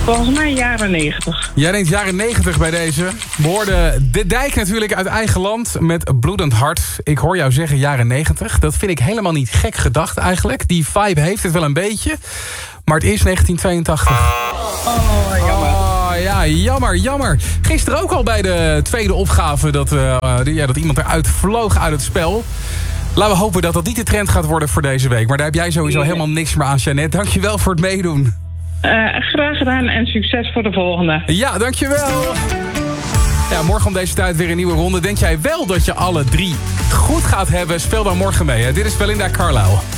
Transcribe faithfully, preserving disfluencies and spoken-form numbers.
Volgens mij jaren negentig. Jij denkt jaren negentig bij deze. We hoorden De Dijk natuurlijk uit eigen land met Bloedend Hart. Ik hoor jou zeggen jaren negentig. Dat vind ik helemaal niet gek gedacht eigenlijk. Die vibe heeft het wel een beetje. Maar het is negentien tweeëntachtig. Oh, jammer. Oh, ja, jammer, jammer. Gisteren ook al bij de tweede opgave dat, uh, ja, dat iemand eruit vloog uit het spel. Laten we hopen dat dat niet de trend gaat worden voor deze week. Maar daar heb jij sowieso helemaal niks meer aan, Jeannette. Dankjewel voor het meedoen. Uh, graag gedaan en succes voor de volgende. Ja, dankjewel. Ja, morgen om deze tijd weer een nieuwe ronde. Denk jij wel dat je alle drie goed gaat hebben? Speel dan morgen mee. Hè? Dit is Belinda Carlisle.